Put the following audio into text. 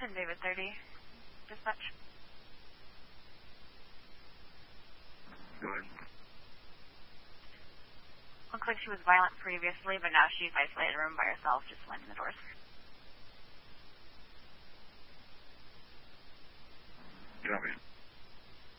David 30. Dispatch. Go ahead. Looks like she was violent previously, but now she's isolated in a room by herself, just slamming the doors.